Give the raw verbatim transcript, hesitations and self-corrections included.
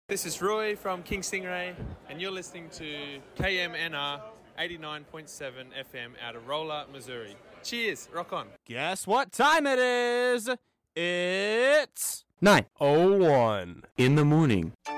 This is Roy from King Stingray, and you're listening to K M N R eighty-nine point seven F M out of Rolla, Missouri. Cheers, rock on. Guess what time it is? It's nine oh one in the morning.